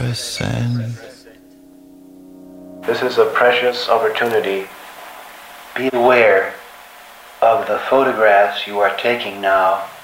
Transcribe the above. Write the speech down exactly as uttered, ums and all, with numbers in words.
percent. This is a precious opportunity. Be aware of the photographs you are taking now